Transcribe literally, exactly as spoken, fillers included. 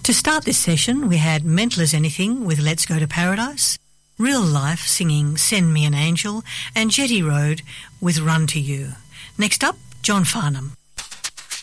To start this session, we had Mental as Anything with Let's Go to Paradise, Real Life singing Send Me an Angel, and Jetty Road with Run to You. Next up, John Farnham.